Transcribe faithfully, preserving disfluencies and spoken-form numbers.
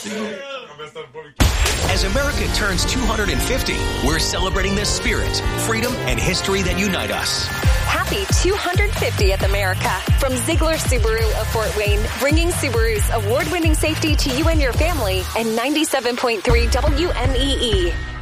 As America turns two hundred fifty, we're celebrating the spirit, freedom, and history that unite us. Happy two hundred fiftieth America from Ziegler Subaru of Fort Wayne, bringing Subaru's award-winning safety to you and your family, and ninety-seven point three W M E E.